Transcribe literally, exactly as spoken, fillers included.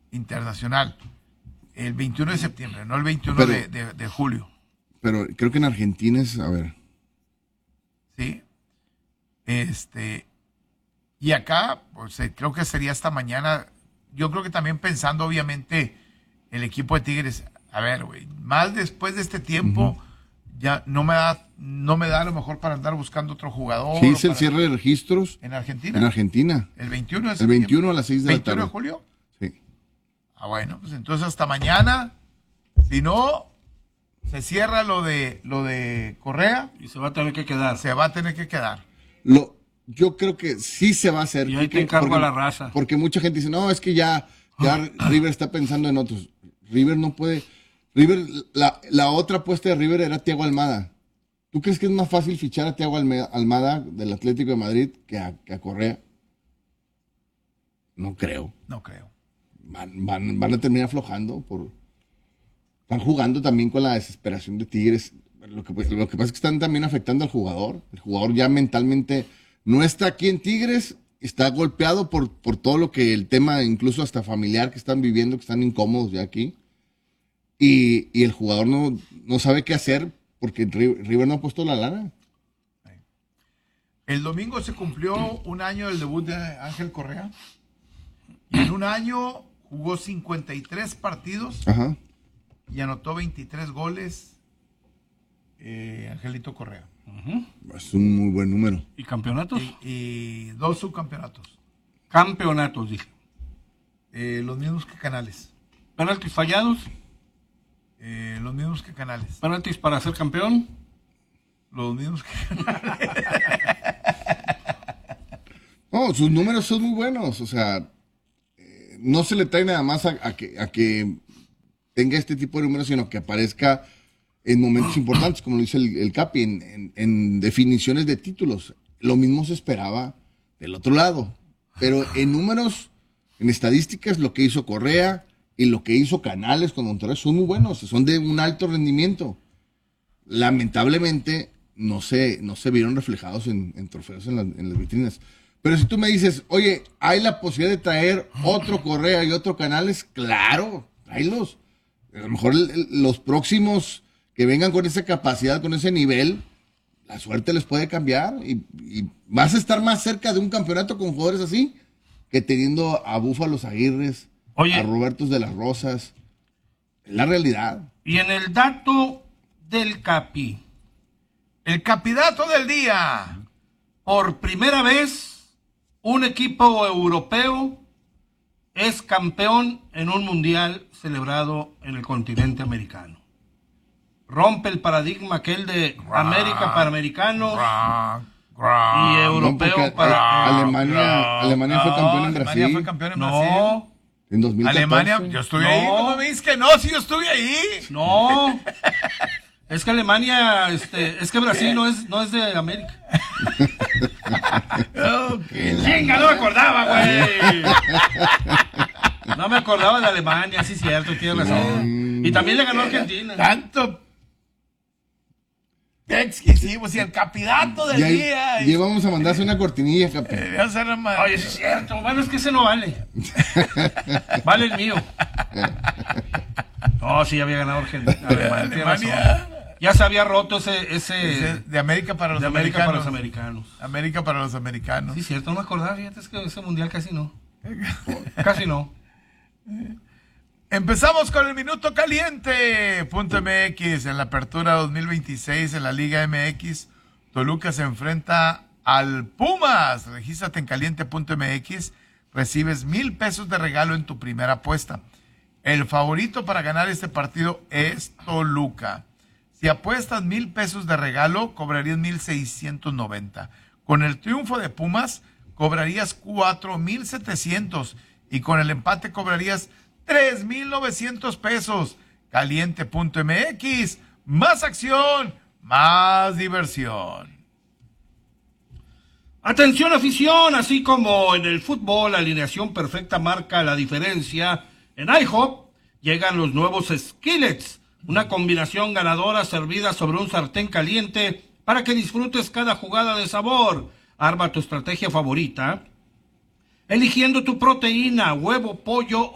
internacional. El veintiuno de septiembre, no el veintiuno Pero, de, de, de julio. Pero creo que en Argentina es, a ver. Sí. Este, y acá, pues creo que sería esta mañana. Yo creo que también pensando, obviamente, el equipo de Tigres, a ver, güey, más después de este tiempo, uh-huh. ya no me da, no me da a lo mejor para andar buscando otro jugador. Sí, es el para... cierre de registros. ¿En Argentina? En Argentina. ¿El veintiuno de El veintiuno a las seis de la tarde. ¿veintiuno de julio? Sí. Ah, bueno, pues entonces hasta mañana. Si no, se cierra lo de lo de Correa. Y se va a tener que quedar. Se va a tener que quedar. Lo, yo creo que sí se va a hacer. Y ahí te encargo a la raza. Porque mucha gente dice, no, es que ya, ya River está pensando en otros. River no puede. River, la, la otra apuesta de River era Thiago Almada. ¿Tú crees que es más fácil fichar a Thiago Almada del Atlético de Madrid que a, que a Correa? No creo. No creo. Van, van, van a terminar aflojando. Por, están jugando también con la desesperación de Tigres. Lo que, lo que pasa es que están también afectando al jugador. El jugador ya mentalmente no está aquí en Tigres. Está golpeado por, por todo lo que el tema, incluso hasta familiar, que están viviendo, que están incómodos ya aquí. Y, y el jugador no, no sabe qué hacer porque River no ha puesto la lana. El domingo se cumplió un año del debut de Ángel Correa. Y en un año jugó cincuenta y tres partidos. Ajá. Y anotó veintitrés goles. Eh, Angelito Correa. Uh-huh. Es un muy buen número. ¿Y campeonatos? Y, y dos subcampeonatos. Campeonatos, dije. Eh, los mismos que Canales. ¿Penaltis fallados? Eh, los mismos que Canales. ¿Penaltis para ser campeón? Los mismos que Canales. No, sus números son muy buenos. O sea, eh, no se le trae nada más a, a, que, a que tenga este tipo de números, sino que aparezca en momentos importantes, como lo dice el, el Capi, en, en, en definiciones de títulos. Lo mismo se esperaba del otro lado. Pero en números, en estadísticas, lo que hizo Correa y lo que hizo Canales con Monterrey son muy buenos, son de un alto rendimiento. Lamentablemente, no se, no se vieron reflejados en, en trofeos en, la, en las vitrinas. Pero si tú me dices, oye, ¿hay la posibilidad de traer otro Correa y otro Canales? Claro, tráelos. A lo mejor el, el, los próximos que vengan con esa capacidad, con ese nivel, la suerte les puede cambiar y, y vas a estar más cerca de un campeonato con jugadores así que teniendo a Búfalos Aguirres, Oye, a Robertos de las Rosas. Es la realidad. Y en el dato del Capi, el capidato del día. Por primera vez, un equipo europeo es campeón en un mundial celebrado en el continente americano. Rompe el paradigma aquel de América para americanos y europeo no, para... Alemania, Alemania fue campeón en Brasil. Alemania fue campeón en Brasil. No. En dos mil catorce. Alemania, yo estuve no. ahí. ¿Cómo me dices que no? Si yo estuve ahí. No. Es que Alemania, este, es que Brasil no es, no es de América. Okay, Chinga, no me acordaba, güey. No me acordaba de Alemania, sí es cierto, tienes razón. Y también le ganó Argentina. Tanto tex que hicimos y el capidato del y ahí, día. Y vamos a mandarse una cortinilla, Capi. Eh, Oye, sí es cierto. Bueno, es que ese no vale. Vale el mío. No, sí, había ganado Argentina. Alemania. Alemania. Ya se había roto ese... ese, ese de América para los de América americanos. para los americanos. América para los americanos. Sí, cierto, no me acordaba. Fíjate, es que ese mundial casi no. Casi no. Empezamos con el Minuto Caliente. Punto M X en la apertura dos mil veintiséis en la Liga M X. Toluca se enfrenta al Pumas. Regístrate en caliente punto M X. Recibes mil pesos de regalo en tu primera apuesta. El favorito para ganar este partido es Toluca. Si apuestas mil pesos de regalo, cobrarías mil seiscientos noventa. Con el triunfo de Pumas, cobrarías cuatro mil setecientos. Y con el empate cobrarías tres mil novecientos pesos. caliente punto M X. Más acción, más diversión. Atención afición, así como en el fútbol la alineación perfecta marca la diferencia, en IHOP llegan los nuevos Skillets, una combinación ganadora servida sobre un sartén caliente para que disfrutes cada jugada de sabor. Arma tu estrategia favorita, eligiendo tu proteína, huevo, pollo